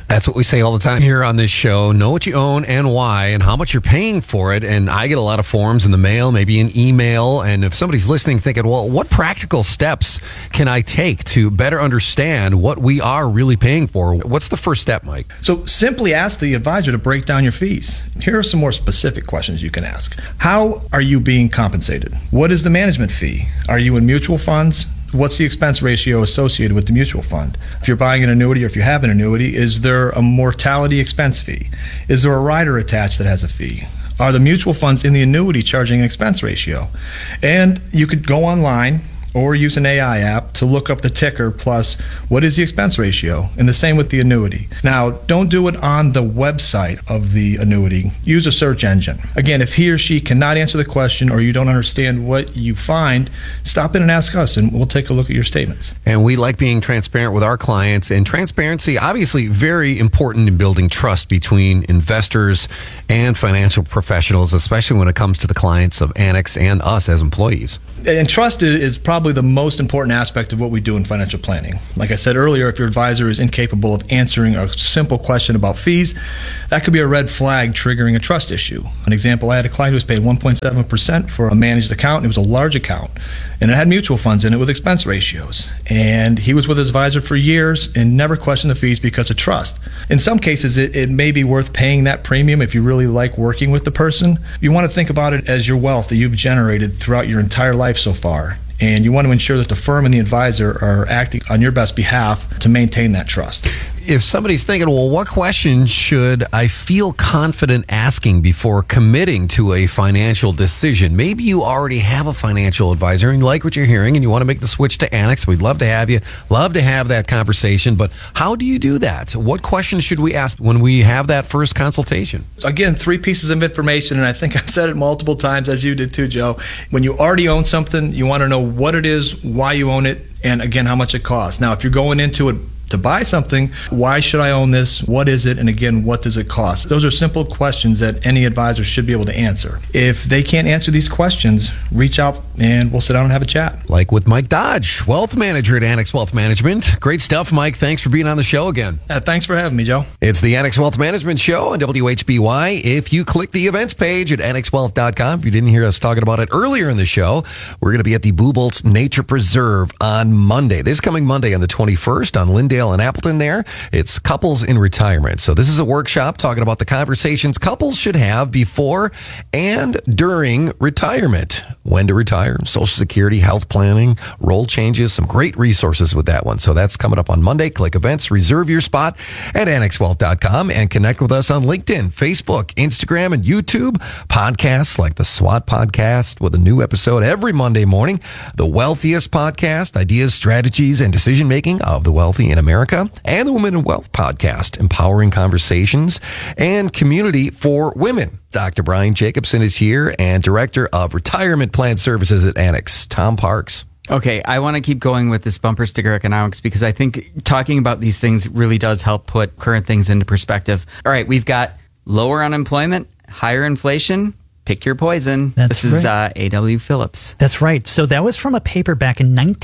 That's what we say all the time here on this show. Know what you own and why and how much you're paying for it. And I get a lot of forms in the mail, maybe an email. And if somebody's listening thinking, well, what practical steps can I take to better understand what we are really paying for? What's the first step, Mike? So simply ask the advisor to break down your fees. Here are some more specific questions you can ask. How are you being compensated? What is the management fee? Are you in mutual funds? What's the expense ratio associated with the mutual fund? If you're buying an annuity or if you have an annuity, is there a mortality expense fee? Is there a rider attached that has a fee? Are the mutual funds in the annuity charging an expense ratio? And you could go online or use an AI app to look up the ticker plus what is the expense ratio, and the same with the annuity. Now, don't do it on the website of the annuity. Use a search engine. Again, if he or she cannot answer the question or you don't understand what you find, stop in and ask us, and we'll take a look at your statements. And we like being transparent with our clients, and transparency, obviously, very important in building trust between investors and financial professionals, especially when it comes to the clients of Annex and us as employees. And trust is probably the most important aspect of what we do in financial planning. Like I said earlier, if your advisor is incapable of answering a simple question about fees, that could be a red flag triggering a trust issue. An example, I had a client who was paid 1.7% for a managed account. It was a large account, and it had mutual funds in it with expense ratios. And he was with his advisor for years and never questioned the fees because of trust. In some cases, it may be worth paying that premium if you really like working with the person. You want to think about it as your wealth that you've generated throughout your entire life so far. And you want to ensure that the firm and the advisor are acting on your best behalf to maintain that trust. If somebody's thinking, well, what questions should I feel confident asking before committing to a financial decision? Maybe you already have a financial advisor and you like what you're hearing and you want to make the switch to Annex. We'd love to have you. Love to have that conversation. But how do you do that? What questions should we ask when we have that first consultation? Again, 3 pieces of information, and I think I've said it multiple times, as you did too, Joe. When you already own something, you want to know what it is, why you own it, and again, how much it costs. Now, if you're going into it to buy something, why should I own this? What is it? And again, what does it cost? Those are simple questions that any advisor should be able to answer. If they can't answer these questions, reach out and we'll sit down and have a chat. Like with Mike Dodge, wealth manager at Annex Wealth Management. Great stuff, Mike. Thanks for being on the show again. Thanks for having me, Joe. It's the Annex Wealth Management Show on WHBY. If you click the events page at annexwealth.com, if you didn't hear us talking about it earlier in the show, we're going to be at the Bubolz Nature Preserve on Monday. This coming Monday on the 21st on Lindale and Appleton there. It's couples in retirement. So this is a workshop talking about the conversations couples should have before and during retirement. When to retire, Social Security, health planning, role changes, some great resources with that one. So that's coming up on Monday. Click events, reserve your spot at annexwealth.com and connect with us on LinkedIn, Facebook, Instagram, and YouTube. Podcasts like the SWAT podcast with a new episode every Monday morning. The Wealthiest podcast, ideas, strategies, and decision-making of the wealthy in America. And the Women in Wealth podcast, empowering conversations and community for women. Dr. Brian Jacobson is here, and Director of Retirement Plan Services at Annex, Tom Parks. Okay, I want to keep going with this bumper sticker economics because I think talking about these things really does help put current things into perspective. All right, we've got lower unemployment, higher inflation. Pick your poison. This is A.W. Phillips. That's right. So that was from a paper back in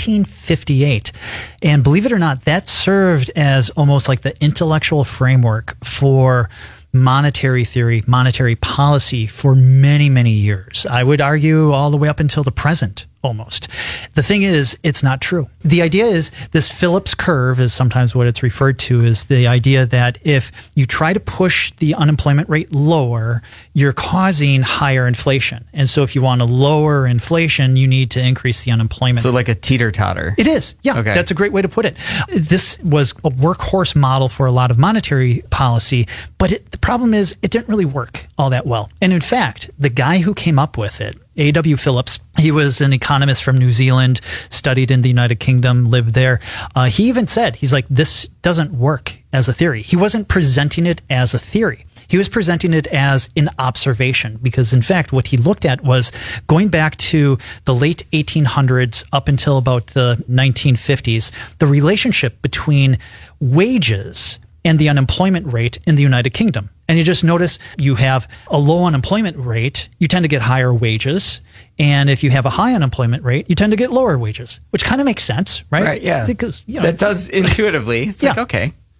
1958. And believe it or not, that served as almost like the intellectual framework for monetary theory, monetary policy for many, many years. I would argue all the way up until the present, almost. The thing is, it's not true. The idea is this Phillips curve is sometimes what it's referred to as the idea that if you try to push the unemployment rate lower, you're causing higher inflation. And so if you want to lower inflation, you need to increase the unemployment. So like a teeter-totter. It is. Yeah, okay. That's a great way to put it. This was a workhorse model for a lot of monetary policy, but the problem is it didn't really work all that well. And in fact, the guy who came up with it, A.W. Phillips, he was an economist from New Zealand, studied in the United Kingdom, lived there. He even said, he's like, this doesn't work as a theory. He wasn't presenting it as a theory. He was presenting it as an observation because, in fact, what he looked at was going back to the late 1800s up until about the 1950s, the relationship between wages and the unemployment rate in the United Kingdom. And you just notice you have a low unemployment rate, you tend to get higher wages. And if you have a high unemployment rate, you tend to get lower wages, which kind of makes sense, right? Right, yeah. Because, that does intuitively. It's like, okay.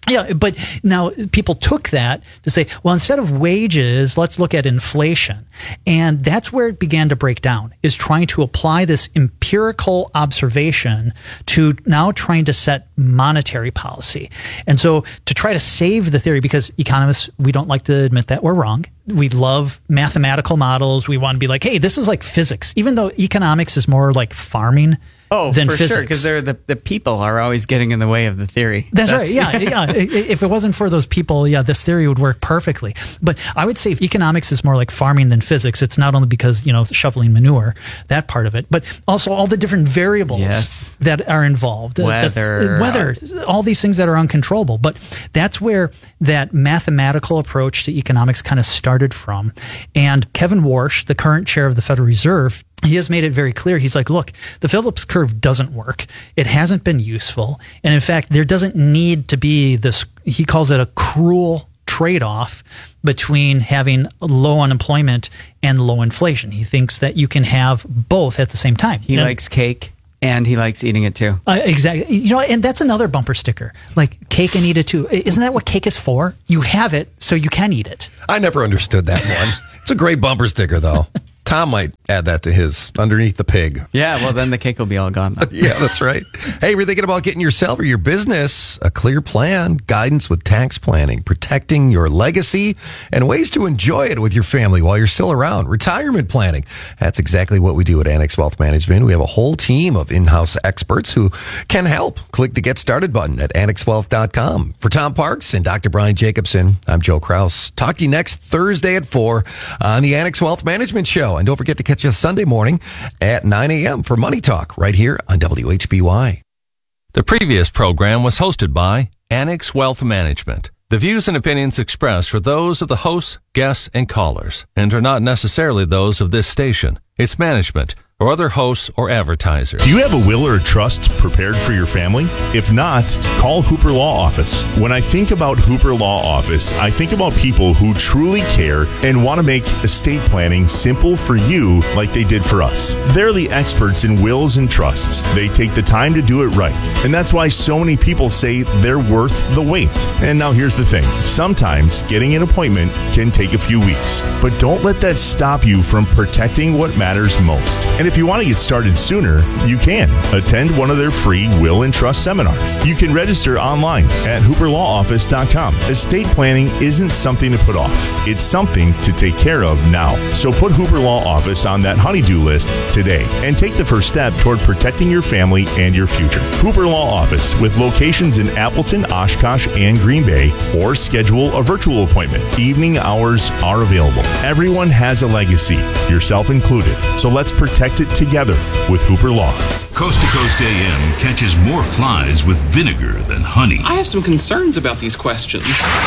Yeah, but now people took that to say, well, instead of wages, let's look at inflation. And that's where it began to break down, is trying to apply this empirical observation to now trying to set monetary policy. And so to try to save the theory, because economists, we don't like to admit that we're wrong. We love mathematical models. We want to be like, hey, this is like physics, even though economics is more like farming. Than for physics. sure, because they're the people are always getting in the way of the theory. That's right. Yeah. If it wasn't for those people, this theory would work perfectly. But I would say economics is more like farming than physics. It's not only because, shoveling manure, that part of it, but also all the different variables that are involved. Weather, all these things that are uncontrollable. But that's where that mathematical approach to economics kind of started from. And Kevin Warsh, the current chair of the Federal Reserve, he has made it very clear. He's like, look, the Phillips curve doesn't work. It hasn't been useful. And in fact, there doesn't need to be this, he calls it a cruel trade-off between having low unemployment and low inflation. He thinks that you can have both at the same time. He likes cake. And he likes eating it too. Exactly. And that's another bumper sticker. Like cake and eat it too. Isn't that what cake is for? You have it so you can eat it. I never understood that one. It's a great bumper sticker though. Tom might add that to his underneath the pig. Yeah, well, then the cake will be all gone. Yeah, that's right. Hey, we're thinking about getting yourself or your business a clear plan, guidance with tax planning, protecting your legacy, and ways to enjoy it with your family while you're still around. Retirement planning. That's exactly what we do at Annex Wealth Management. We have a whole team of in-house experts who can help. Click the Get Started button at annexwealth.com. For Tom Parks and Dr. Brian Jacobson, I'm Joe Kraus. Talk to you next Thursday at 4 on the Annex Wealth Management Show. And don't forget to catch us Sunday morning at 9 a.m. for Money Talk right here on WHBY. The previous program was hosted by Annex Wealth Management. The views and opinions expressed are those of the hosts, guests, and callers, and are not necessarily those of this station, its management, or other hosts or advertisers. Do you have a will or a trust prepared for your family? If not, call Hooper Law Office. When I think about Hooper Law Office, I think about people who truly care and want to make estate planning simple for you like they did for us. They're the experts in wills and trusts. They take the time to do it right. And that's why so many people say they're worth the wait. And now here's the thing. Sometimes getting an appointment can take a few weeks. But don't let that stop you from protecting what matters most. And if you want to get started sooner, you can. Attend one of their free will and trust seminars. You can register online at hooperlawoffice.com. Estate planning isn't something to put off. It's something to take care of now. So put Hooper Law Office on that honey-do list today and take the first step toward protecting your family and your future. Hooper Law Office with locations in Appleton, Oshkosh, and Green Bay, or schedule a virtual appointment. Evening hours are available. Everyone has a legacy, yourself included. So let's protect it together with Hooper Law. Coast to Coast AM catches more flies with vinegar than honey. I have some concerns about these questions.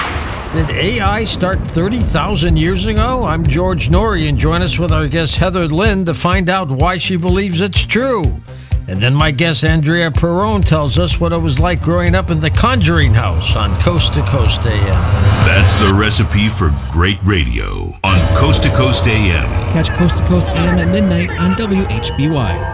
Did AI start 30,000 years ago? I'm George Norrie, and join us with our guest Heather Lynn to find out why she believes it's true. And then my guest Andrea Perrone tells us what it was like growing up in the Conjuring House on Coast to Coast AM. That's the recipe for great radio on Coast to Coast AM. Catch Coast to Coast AM at midnight on WHBY.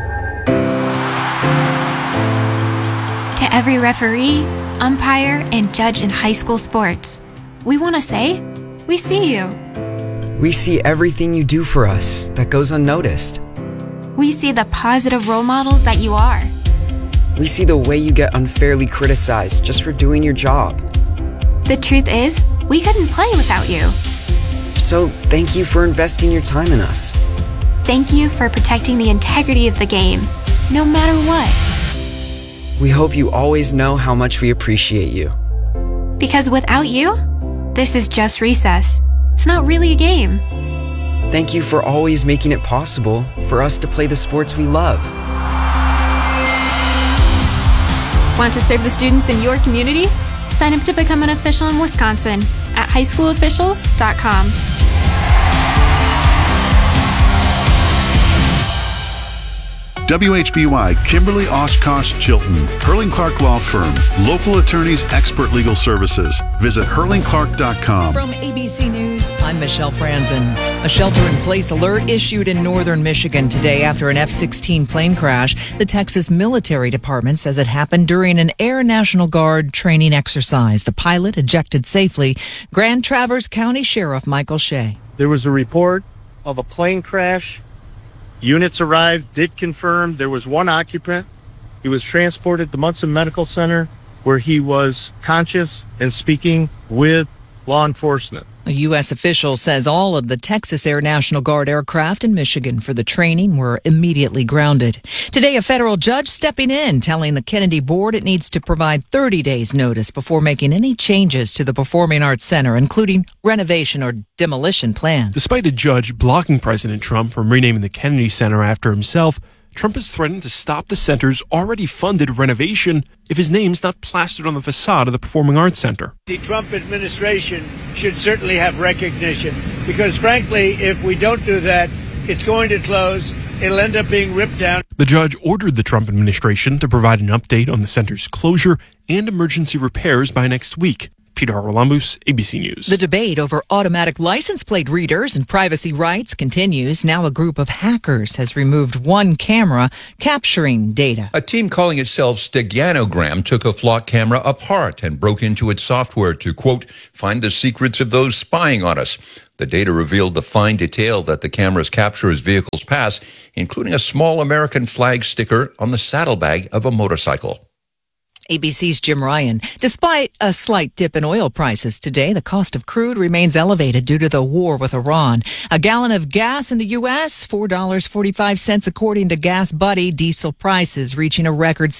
To every referee, umpire, and judge in high school sports, we want to say, we see you. We see everything you do for us that goes unnoticed. We see the positive role models that you are. We see the way you get unfairly criticized just for doing your job. The truth is, we couldn't play without you. So thank you for investing your time in us. Thank you for protecting the integrity of the game, no matter what. We hope you always know how much we appreciate you. Because without you, this is just recess. It's not really a game. Thank you for always making it possible for us to play the sports we love. Want to serve the students in your community? Sign up to become an official in Wisconsin at highschoolofficials.com. WHBY, Kimberly Oshkosh Chilton, Hurling Clark Law Firm, local attorneys, expert legal services. Visit hurlingclark.com. From ABC News, I'm Michelle Franzen. A shelter-in-place alert issued in northern Michigan today after an F-16 plane crash. The Texas Military Department says it happened during an Air National Guard training exercise. The pilot ejected safely. Grand Traverse County Sheriff Michael Shea. There was a report of a plane crash. Units arrived, did confirm there was one occupant. He was transported to Munson Medical Center where he was conscious and speaking with law enforcement. A U.S. official says all of the Texas Air National Guard aircraft in Michigan for the training were immediately grounded. Today, a federal judge stepping in, telling the Kennedy Board it needs to provide 30 days notice before making any changes to the Performing Arts Center, including renovation or demolition plans. Despite a judge blocking President Trump from renaming the Kennedy Center after himself, Trump has threatened to stop the center's already funded renovation if his name's not plastered on the facade of the Performing Arts Center. The Trump administration should certainly have recognition because, frankly, if we don't do that, it's going to close. It'll end up being ripped down. The judge ordered the Trump administration to provide an update on the center's closure and emergency repairs by next week. Peter Haralambous, ABC News. The debate over automatic license plate readers and privacy rights continues. Now a group of hackers has removed one camera capturing data. A team calling itself Steganogram took a flock camera apart and broke into its software to, quote, find the secrets of those spying on us. The data revealed the fine detail that the cameras capture as vehicles pass, including a small American flag sticker on the saddlebag of a motorcycle. ABC's Jim Ryan. Despite a slight dip in oil prices today, the cost of crude remains elevated due to the war with Iran. A gallon of gas in the U.S., $4.45 according to Gas Buddy. Diesel prices reaching a record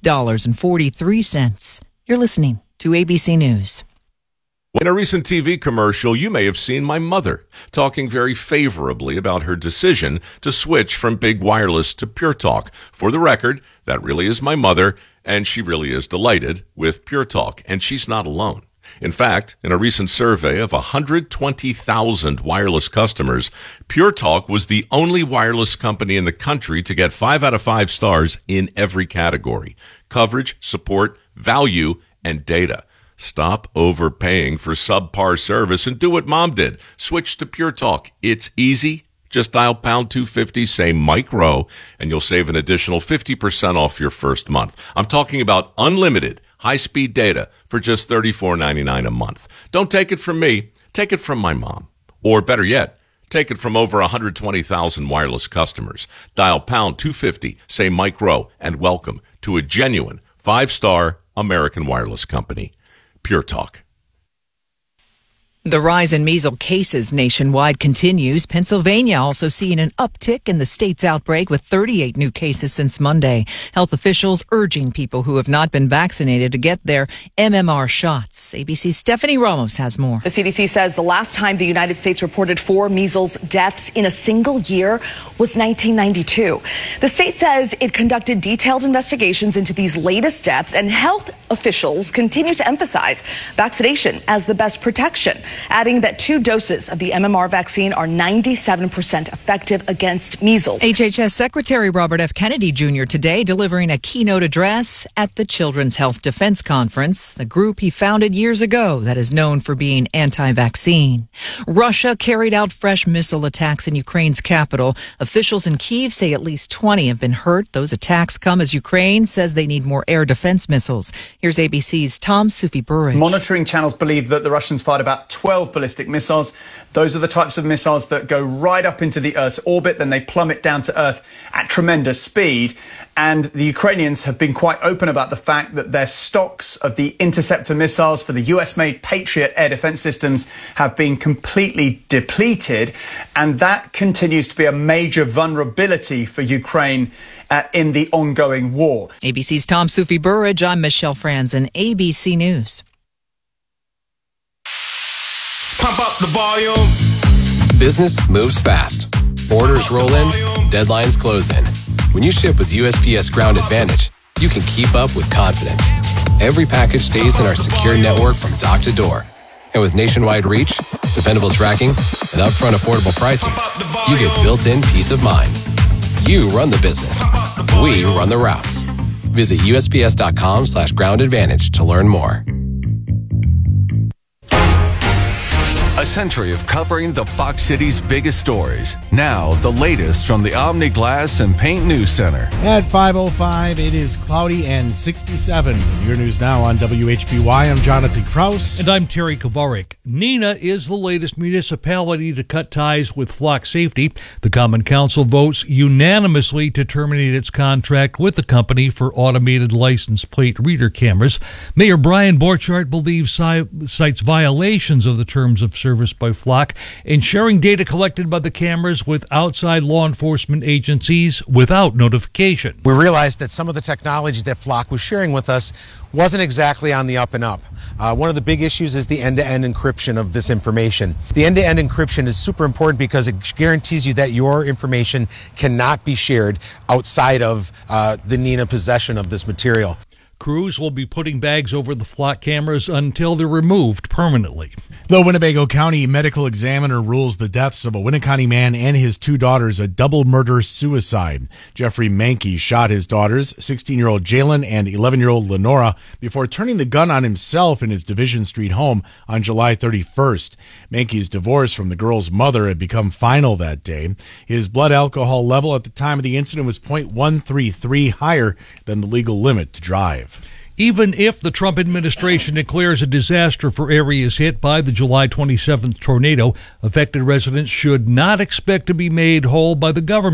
$6.43. You're listening to ABC News. In a recent TV commercial, you may have seen my mother talking very favorably about her decision to switch from big wireless to Pure Talk. For the record, that really is my mother, and she really is delighted with Pure Talk, and she's not alone. In fact, in a recent survey of 120,000 wireless customers, Pure Talk was the only wireless company in the country to get 5 out of 5 stars in every category: coverage, support, value, and data. Stop overpaying for subpar service and do what Mom did. Switch to Pure Talk. It's easy. Just dial pound 250, say Mike Rowe, and you'll save an additional 50% off your first month. I'm talking about unlimited high-speed data for just $34.99 a month. Don't take it from me. Take it from my mom. Or better yet, take it from over 120,000 wireless customers. Dial pound 250, say Mike Rowe, and welcome to a genuine 5-star American wireless company. Pure Talk. The rise in measles cases nationwide continues. Pennsylvania also seeing an uptick in the state's outbreak with 38 new cases since Monday. Health officials urging people who have not been vaccinated to get their MMR shots. ABC's Stephanie Ramos has more. The CDC says the last time the United States reported 4 measles deaths in a single year was 1992. The state says it conducted detailed investigations into these latest deaths, and health officials continue to emphasize vaccination as the best protection, adding that 2 doses of the MMR vaccine are 97% effective against measles. HHS Secretary Robert F. Kennedy Jr. today delivering a keynote address at the Children's Health Defense Conference, the group he founded years ago that is known for being anti-vaccine. Russia carried out fresh missile attacks in Ukraine's capital. Officials in Kyiv say at least 20 have been hurt. Those attacks come as Ukraine says they need more air defense missiles. Here's ABC's Tom Sufi-Burridge. Monitoring channels believe that the Russians fired about 12 ballistic missiles. Those are the types of missiles that go right up into the Earth's orbit, then they plummet down to Earth at tremendous speed. And the Ukrainians have been quite open about the fact that their stocks of the interceptor missiles for the US-made Patriot air defense systems have been completely depleted. And that continues to be a major vulnerability for Ukraine in the ongoing war. ABC's Tom Sufi-Burridge. I'm Michelle Franzen, ABC News. Pump up the volume. Business moves fast. Orders roll in, deadlines close in. When you ship with USPS Ground Advantage, you can keep up with confidence. Every package stays in our secure network from dock to door. And with nationwide reach, dependable tracking, and upfront affordable pricing, you get built-in peace of mind. You run the business. We run the routes. Visit USPS.com/groundadvantage to learn more. A century of covering the Fox City's biggest stories. Now, the latest from the Omni Glass and Paint News Center. At 5:05, it is cloudy and 67. Your news now on WHBY. I'm Jonathan Kraus. And I'm Terry Kovarik. Neenah is the latest municipality to cut ties with Flock Safety. The Common Council votes unanimously to terminate its contract with the company for automated license plate reader cameras. Mayor Brian Borchardt believes cites violations of the terms of service by Flock in sharing data collected by the cameras with outside law enforcement agencies without notification. We realized that some of the technology that Flock was sharing with us wasn't exactly on the up and up. One of the big issues is the end-to-end encryption of this information. The end-to-end encryption is super important because it guarantees you that your information cannot be shared outside of the Neenah possession of this material. Crews will be putting bags over the Flock cameras until they're removed permanently. The Winnebago County Medical Examiner rules the deaths of a Winneconne man and his two daughters a double murder-suicide. Jeffrey Mankey shot his daughters, 16-year-old Jalen and 11-year-old Lenora, before turning the gun on himself in his Division Street home on July 31st. Mankey's divorce from the girl's mother had become final that day. His blood alcohol level at the time of the incident was .133, higher than the legal limit to drive. Even if the Trump administration declares a disaster for areas hit by the July 27th tornado, affected residents should not expect to be made whole by the government.